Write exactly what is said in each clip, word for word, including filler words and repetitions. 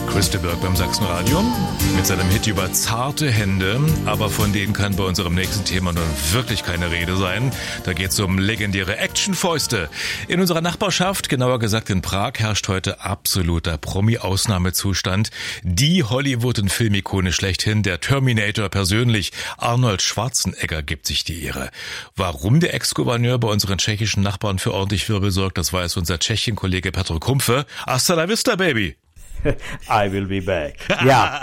Chris de Burgh beim Sachsenradio mit seinem Hit über zarte Hände, aber von denen kann bei unserem nächsten Thema nun wirklich keine Rede sein. Da geht es um legendäre Actionfäuste. In unserer Nachbarschaft, genauer gesagt in Prag, herrscht heute absoluter Promi-Ausnahmezustand. Die Hollywood- und Filmikone schlechthin, der Terminator persönlich, Arnold Schwarzenegger, gibt sich die Ehre. Warum der Ex-Gouverneur bei unseren tschechischen Nachbarn für ordentlich Wirbel sorgt, das weiß unser Tschechien-Kollege Petr Kumpfe. Hasta la vista, Baby! I will be back. Ja.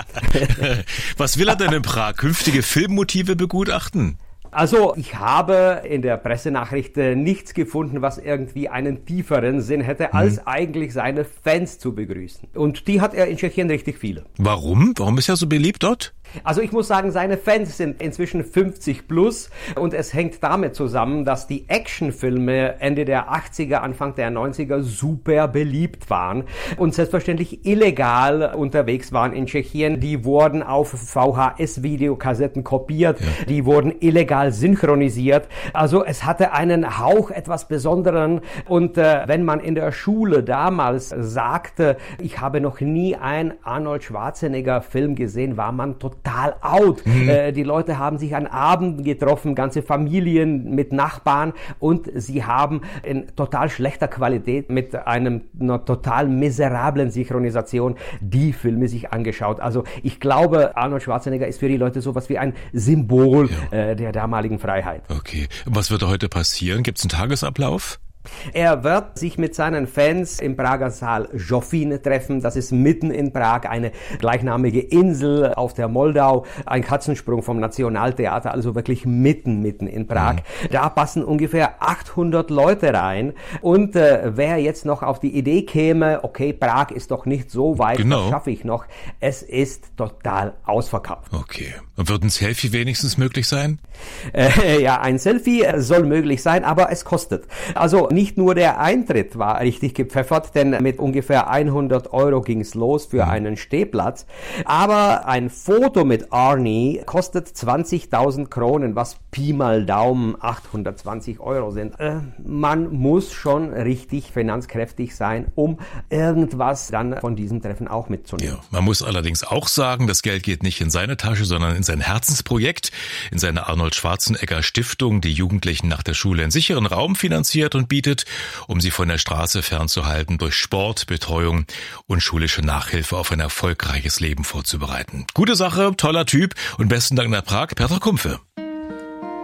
Was will er denn in Prag? Künftige Filmmotive begutachten? Also ich habe in der Pressenachricht nichts gefunden, was irgendwie einen tieferen Sinn hätte, als hm. eigentlich seine Fans zu begrüßen. Und die hat er in Tschechien richtig viele. Warum? Warum ist er so beliebt dort? Also ich muss sagen, seine Fans sind inzwischen fünfzig plus und es hängt damit zusammen, dass die Actionfilme Ende der achtziger, Anfang der neunziger super beliebt waren und selbstverständlich illegal unterwegs waren in Tschechien. Die wurden auf V H S-Videokassetten kopiert, ja. Die wurden illegal synchronisiert. Also es hatte einen Hauch etwas Besonderen und äh, wenn man in der Schule damals sagte, ich habe noch nie einen Arnold Schwarzenegger Film gesehen, war man total total out. Mhm. Äh, die Leute haben sich an Abenden getroffen, ganze Familien mit Nachbarn und sie haben in total schlechter Qualität mit einem, einer total miserablen Synchronisation die Filme sich angeschaut. Also ich glaube, Arnold Schwarzenegger ist für die Leute sowas wie ein Symbol ja. äh, der damaligen Freiheit. Okay. Was wird heute passieren? Gibt es einen Tagesablauf? Er wird sich mit seinen Fans im Prager Saal Žofín treffen. Das ist mitten in Prag, eine gleichnamige Insel auf der Moldau, ein Katzensprung vom Nationaltheater, also wirklich mitten, mitten in Prag. Mhm. Da passen ungefähr achthundert Leute rein. Und äh, wer jetzt noch auf die Idee käme, okay, Prag ist doch nicht so weit, genau. Das schaffe ich noch. Es ist total ausverkauft. Okay. Und wird ein Selfie wenigstens möglich sein? Äh, ja, ein Selfie soll möglich sein, aber es kostet. Also nicht nur der Eintritt war richtig gepfeffert, denn mit ungefähr hundert Euro ging's los für mhm. einen Stehplatz. Aber ein Foto mit Arnie kostet zwanzigtausend Kronen, was Pi mal Daumen achthundertzwanzig Euro sind. Äh, man muss schon richtig finanzkräftig sein, um irgendwas dann von diesem Treffen auch mitzunehmen. Ja, man muss allerdings auch sagen, das Geld geht nicht in seine Tasche, sondern in sein Herzensprojekt, in seine Arnold Schwarzenegger Stiftung, die Jugendlichen nach der Schule einen sicheren Raum finanziert und bietet, um sie von der Straße fernzuhalten, durch Sport, Betreuung und schulische Nachhilfe auf ein erfolgreiches Leben vorzubereiten. Gute Sache, toller Typ und besten Dank nach Prag, Petr Kumpfe.